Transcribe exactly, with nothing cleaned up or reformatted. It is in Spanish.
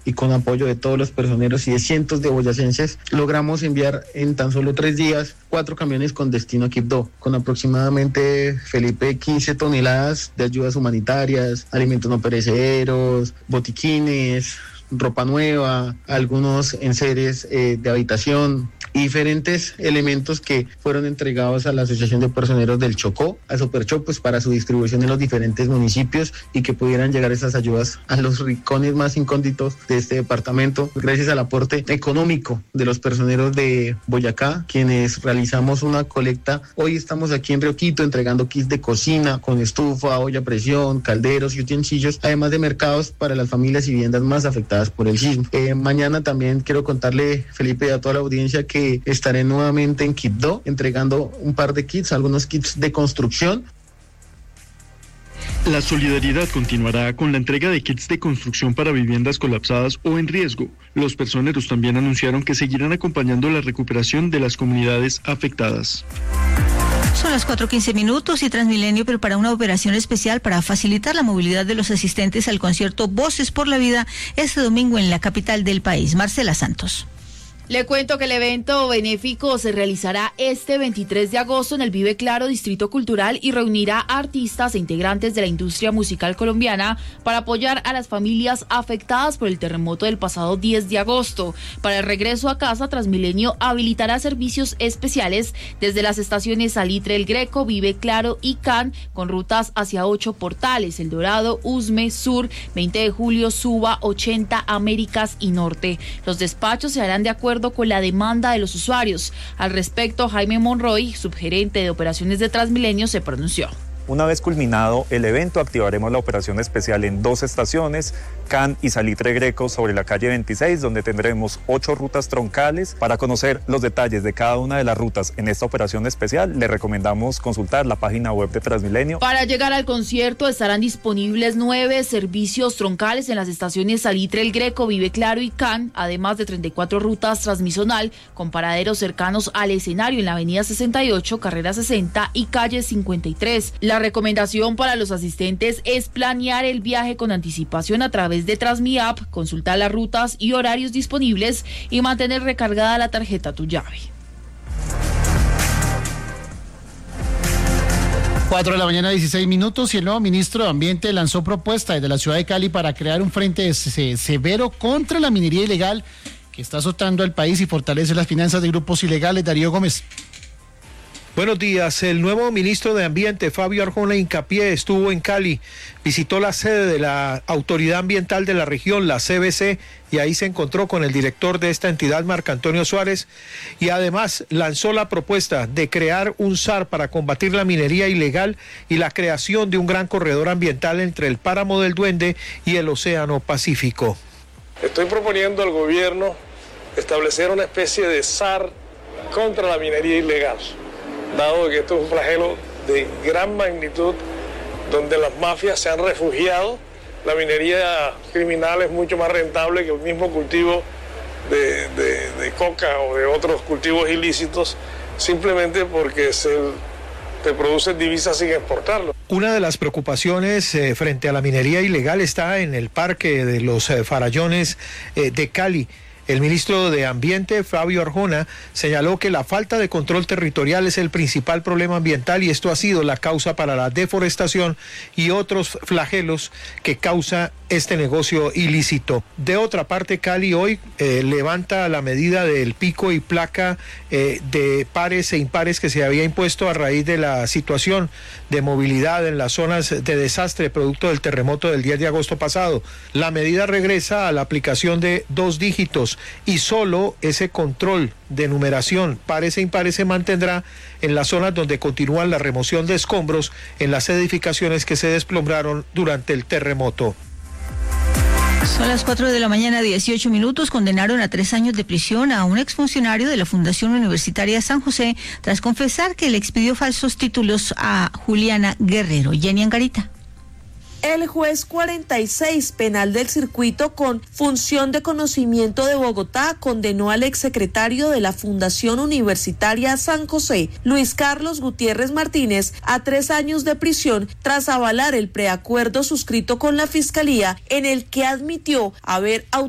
y con apoyo de todos los personeros y de cientos de boyacenses, logramos enviar en tan solo tres días cuatro camiones con destino a Quibdó, con aproximadamente, Felipe, quince toneladas de ayudas humanitarias, alimentos no perecederos, botiquines, ropa nueva, algunos enseres eh, de habitación y diferentes elementos que fueron entregados a la Asociación de Personeros del Chocó, a Superchó, pues para su distribución en los diferentes municipios y que pudieran llegar esas ayudas a los rincones más incónditos de este departamento, gracias al aporte económico de los personeros de Boyacá, quienes realizamos una colecta. Hoy estamos aquí en Río Quito entregando kits de cocina con estufa, olla a presión, calderos y utensilios, además de mercados para las familias y viviendas más afectadas por el sismo. Eh, mañana también quiero contarle, Felipe, y a toda la audiencia que estaré nuevamente en Quibdó entregando un par de kits, algunos kits de construcción. La solidaridad continuará con la entrega de kits de construcción para viviendas colapsadas o en riesgo. Los personeros también anunciaron que seguirán acompañando la recuperación de las comunidades afectadas. Son las cuatro quince minutos y Transmilenio prepara una operación especial para facilitar la movilidad de los asistentes al concierto Voces por la Vida este domingo en la capital del país. Marcela Santos. Le cuento que el evento benéfico se realizará este veintitrés de agosto en el Vive Claro Distrito Cultural y reunirá a artistas e integrantes de la industria musical colombiana para apoyar a las familias afectadas por el terremoto del pasado diez de agosto. Para el regreso a casa, Transmilenio habilitará servicios especiales desde las estaciones Salitre El Greco, Vive Claro y Can, con rutas hacia ocho portales: El Dorado, Usme, Sur, veinte de julio, Suba, ochenta, Américas y Norte. Los despachos se harán de acuerdo con la demanda de los usuarios. Al respecto, Jaime Monroy, subgerente de operaciones de Transmilenio, se pronunció. Una vez culminado el evento, activaremos la operación especial en dos estaciones, Can y Salitre Greco, sobre la calle veintiséis, donde tendremos ocho rutas troncales. Para conocer los detalles de cada una de las rutas en esta operación especial, le recomendamos consultar la página web de Transmilenio. Para llegar al concierto estarán disponibles nueve servicios troncales en las estaciones Salitre El Greco, Vive Claro y Can, además de treinta y cuatro rutas transmisonal con paraderos cercanos al escenario en la avenida sesenta y ocho, carrera sesenta y calle cincuenta y tres. La recomendación para los asistentes es planear el viaje con anticipación a través de TransmiApp, consultar las rutas y horarios disponibles y mantener recargada la tarjeta Tu Llave. cuatro de la mañana, dieciséis minutos, y el nuevo ministro de Ambiente lanzó propuesta desde la ciudad de Cali para crear un frente severo contra la minería ilegal que está azotando al país y fortalece las finanzas de grupos ilegales. Darío Gómez. Buenos días. El nuevo ministro de Ambiente, Fabio Arjona Hincapié, estuvo en Cali, visitó la sede de la Autoridad Ambiental de la región, la C B C, y ahí se encontró con el director de esta entidad, Marco Antonio Suárez, y además lanzó la propuesta de crear un S A R para combatir la minería ilegal y la creación de un gran corredor ambiental entre el Páramo del Duende y el Océano Pacífico. Estoy proponiendo al gobierno establecer una especie de S A R contra la minería ilegal, dado que esto es un flagelo de gran magnitud, donde las mafias se han refugiado. La minería criminal es mucho más rentable que el mismo cultivo de, de, de coca o de otros cultivos ilícitos, simplemente porque se, se producen divisas sin exportarlo. Una de las preocupaciones eh, frente a la minería ilegal está en el Parque de los eh, Farallones eh, de Cali. El ministro de Ambiente, Fabio Arjona, señaló que la falta de control territorial es el principal problema ambiental y esto ha sido la causa para la deforestación y otros flagelos que causa este negocio ilícito. De otra parte, Cali hoy eh, levanta la medida del pico y placa eh, de pares e impares que se había impuesto a raíz de la situación de movilidad en las zonas de desastre producto del terremoto del diez de agosto pasado. La medida regresa a la aplicación de dos dígitos y solo ese control de numeración pares e impares se mantendrá en las zonas donde continúan la remoción de escombros en las edificaciones que se desplombraron durante el terremoto. Son las cuatro de la mañana, dieciocho minutos. Condenaron a tres años de prisión a un exfuncionario de la Fundación Universitaria San José tras confesar que le expidió falsos títulos a Juliana Guerrero. Jenny Angarita. El juez cuarenta y seis penal del circuito con función de conocimiento de Bogotá condenó al exsecretario de la Fundación Universitaria San José, Luis Carlos Gutiérrez Martínez, a tres años de prisión tras avalar el preacuerdo suscrito con la Fiscalía en el que admitió haber autorizado